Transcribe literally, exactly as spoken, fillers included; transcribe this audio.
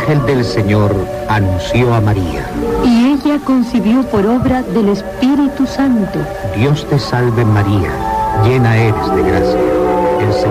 ángel del Señor anunció a María. Y ella concibió por obra del Espíritu Santo. Dios te salve María, llena eres de gracia. El Señor